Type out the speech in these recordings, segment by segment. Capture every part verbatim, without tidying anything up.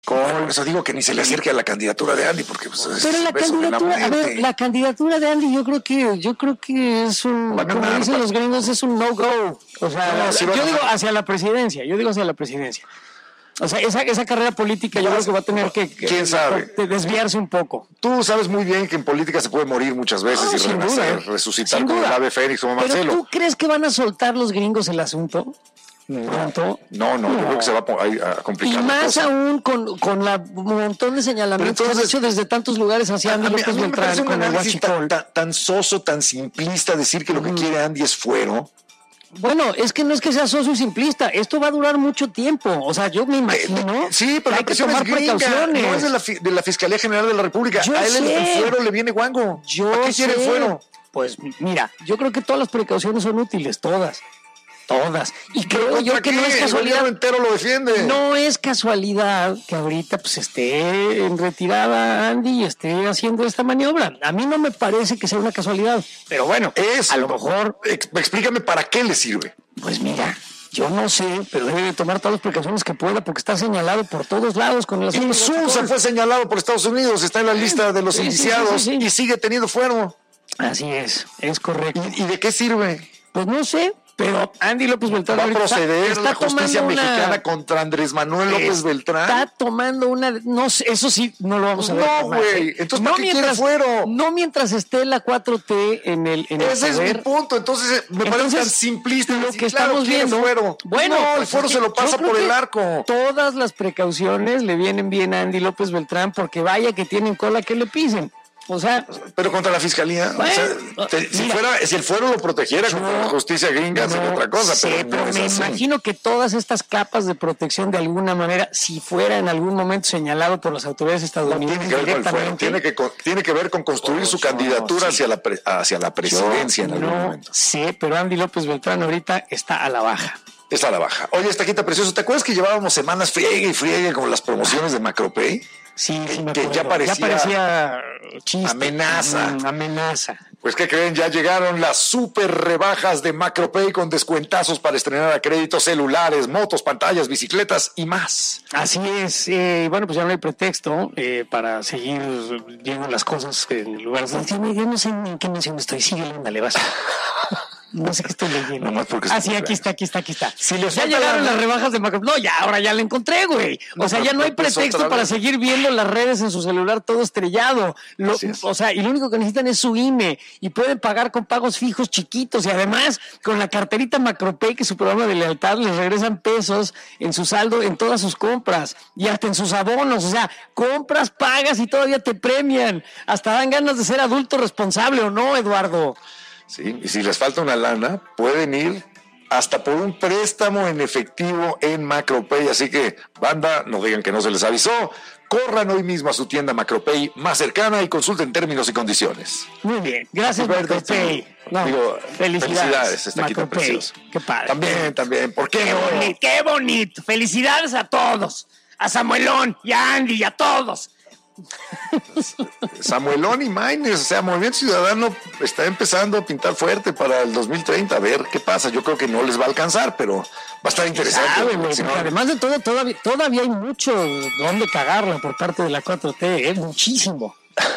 Por eso digo que ni se le acerque a la candidatura de Andy, porque pues, pero es la candidatura, la, a ver, la candidatura de Andy, yo creo que, yo creo que es un, van como ganar, dicen van... los gringos, es un no-go. O sea, no, sí yo digo hacia la presidencia, yo digo hacia la presidencia. O sea, esa, esa carrera política yo creo que va a tener que, que ¿quién sabe? desviarse un poco. Tú sabes muy bien que en política se puede morir muchas veces no, y renacer, duda, resucitar como el ave fénix como Marcelo. ¿Pero tú crees que van a soltar los gringos el asunto? Pronto. No, no, no, yo creo que se va a, a complicar. Y más aún con, con la un montón de señalamientos que han hecho desde tantos lugares hacia Andy López Beltrán con el huachicol. Tan, tan soso, tan simplista decir que lo que mm. quiere Andy es fuero. Bueno, es que no es que sea soso y simplista, esto va a durar mucho tiempo, o sea, yo me imagino. Sí, pero la presión es gringa, no es de la, de la Fiscalía General de la República. Yo a él sé. el fuero le viene guango. Yo ¿A qué sé. quiere el fuero? Pues mira, yo creo que todas las precauciones son útiles, todas. Todas. Y creo yo que no es casualidad. El entero lo defiende. No es casualidad que ahorita pues esté en retirada Andy y esté haciendo esta maniobra. A mí no me parece que sea una casualidad. Pero bueno, es, a lo mejor. Explícame para qué le sirve. Pues mira, yo no sé, pero debe de tomar todas las precauciones que pueda porque está señalado por todos lados con el Insulza fue señalado por Estados Unidos, está en la lista de los sí, indiciados sí, sí, sí. y sigue teniendo fuero. Así es, es correcto. ¿Y, y de qué sirve? Pues no sé. Pero Andy López Beltrán va a proceder está, la está justicia mexicana una, contra Andrés Manuel López Beltrán. Está tomando una, no sé, eso sí, no lo vamos a ver. No, güey. Entonces, no ¿para qué mientras, quiere fuero? No mientras esté la cuatro T en el, en Ese el poder. Es mi punto. Entonces, me Entonces, parece tan simplista. Lo decir, que claro, estamos viendo. Fuero. Bueno, no, el pues fuero es se lo pasa por el arco. Todas las precauciones le vienen bien a Andy López Beltrán porque vaya que tienen cola que le pisen. O sea, pero contra la fiscalía, bueno, o sea, te, mira, si fuera, si el fuero lo protegiera yo, contra la justicia gringa, no, sería otra cosa. Sí, pero, pero no me así. imagino que todas estas capas de protección, de alguna manera, si fuera en algún momento señalado por las autoridades estadounidenses, no, tiene, que ver con el fuero, tiene, que, tiene que ver con construir oh, su candidatura no, sí. hacia, la pre, hacia la presidencia yo en algún no momento. Sí, pero Andy López Beltrán ahorita está a la baja. Está a la baja. Oye, esta quita precioso, ¿te acuerdas que llevábamos semanas friegue y friegue con las promociones de Macropay? Sí, sí me que acuerdo. ya parecía, ya parecía chiste. Amenaza. Mm, amenaza. Pues, ¿qué creen? Ya llegaron las super rebajas de Macropay con descuentazos para estrenar a crédito celulares, motos, pantallas, bicicletas y más. Así es. Eh, bueno, pues ya no hay pretexto eh, para seguir viendo las cosas en lugares donde... Yo no sé en qué mención estoy. Sigue, ándale, vas. No sé qué estoy leyendo. No más porque ah, sí, aquí está, aquí está, aquí está. Si les ya llegaron la... las rebajas de Macro. No, ya, ahora ya la encontré, güey. O no, sea, ya no hay pretexto para seguir viendo las redes en su celular todo estrellado. Lo, o sea, y lo único que necesitan es su I N E y pueden pagar con pagos fijos chiquitos y además con la carterita Macropay, que es su programa de lealtad, les regresan pesos en su saldo en todas sus compras y hasta en sus abonos. O sea, compras, pagas y todavía te premian. Hasta dan ganas de ser adulto responsable, ¿o no, Eduardo? Sí, y si les falta una lana, pueden ir hasta por un préstamo en efectivo en Macropay. Así que, banda, no digan que no se les avisó. Corran hoy mismo a su tienda Macropay más cercana y consulten términos y condiciones. Muy bien, gracias Macropay. No, Digo, felicidades, felicidades esta quita preciosa. Qué padre. También, también. ¿Por qué? Qué bonito, qué bonito. Felicidades a todos. A Samuelón y a Andy y a todos. Samuelón y Maines, o sea, Movimiento Ciudadano está empezando a pintar fuerte para el dos mil treinta, a ver qué pasa. Yo creo que no les va a alcanzar, pero va a estar interesante. Sabe, wey, si no... Además de todo, todavía, todavía hay mucho donde cagarla por parte de la cuatro T, ¿eh? Muchísimo.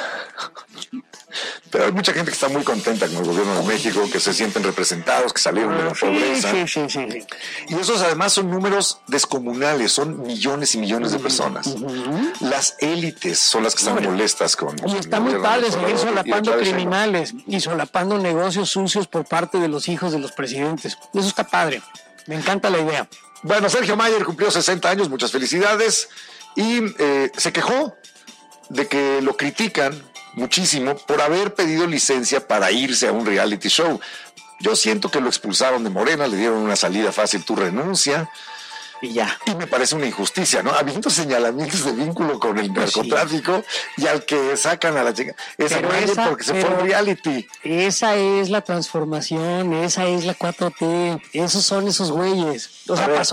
Pero hay mucha gente que está muy contenta con el gobierno de México, que se sienten representados, que salieron de la pobreza. Sí, sí, sí, sí. Y esos además son números descomunales, son millones y millones de personas. Uh-huh. Las élites son las que están molestas con... Y está muy padre seguir solapando criminales y solapando negocios sucios por parte de los hijos de los presidentes. Eso está padre. Me encanta la idea. Bueno, Sergio Mayer cumplió sesenta años, muchas felicidades. Y eh, se quejó de que lo critican muchísimo por haber pedido licencia para irse a un reality show. Yo siento que lo expulsaron de Morena, le dieron una salida fácil, tu renuncia y ya. Y me parece una injusticia, ¿no? Habiendo señalamientos de vínculo con el narcotráfico, sí, y al que sacan a la chica es a Mayer porque se fue al reality. Esa es la transformación, esa es la cuatro T, esos son esos güeyes. O sea, pasó la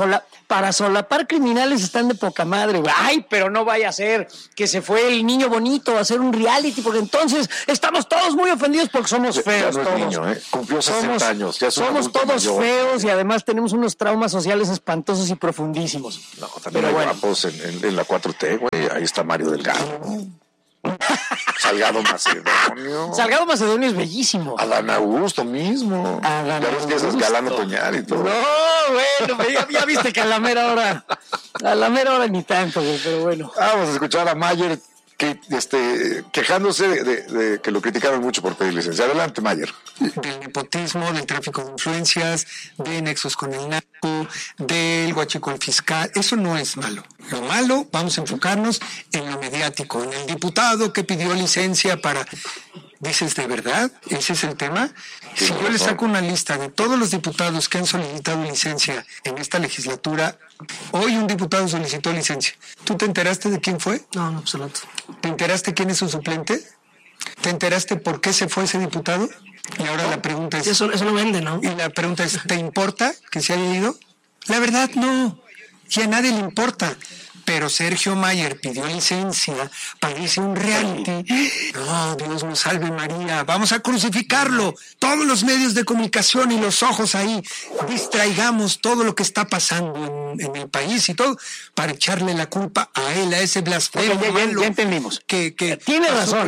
para solapar criminales están de poca madre, güey. Ay, pero no vaya a ser que se fue el niño bonito a hacer un reality, porque entonces estamos todos muy ofendidos porque somos feos. Ya no es todos. niño, ¿eh? Cumplió sesenta somos, años. Ya es un somos todos mayor. feos y además tenemos unos traumas sociales espantosos y profundísimos. No, también pero hay bueno. guapos en, en, en la cuatro T, güey. Ahí está Mario Delgado. Salgado Macedonio. Salgado Macedonio es bellísimo. Adán Augusto mismo. Adán ya ves que es Galán Otoñal y todo. No, bueno, ya, ya viste que a la mera hora, a la mera hora ni tanto, pero bueno. Vamos a escuchar a Mayer que, este, quejándose de, de, de que lo criticaron mucho por pedir licencia. Adelante, Mayer. Del nepotismo, del tráfico de influencias, de nexos con el narco, del huachicol fiscal. Eso no es malo. Lo malo, vamos a enfocarnos en lo mediático, en el diputado que pidió licencia para... ¿Dices de verdad? ¿Ese es el tema? Si yo le saco una lista de todos los diputados que han solicitado licencia en esta legislatura, hoy un diputado solicitó licencia. ¿Tú te enteraste de quién fue? No, no, absoluto. ¿Te enteraste quién es su suplente? ¿Te enteraste por qué se fue ese diputado? Y ahora la pregunta es... Eso, eso no vende, ¿no? Y la pregunta es, ¿te importa que se haya ido? La verdad, no. Y a nadie le importa. Pero Sergio Mayer pidió licencia para irse a un reality. No, Dios nos salve María. Vamos a crucificarlo. Todos los medios de comunicación y los ojos ahí. Distraigamos todo lo que está pasando en, en el país y todo para echarle la culpa a él, a ese blasfemo. Okay, ya, ya, ya entendimos. Que, que tiene razón.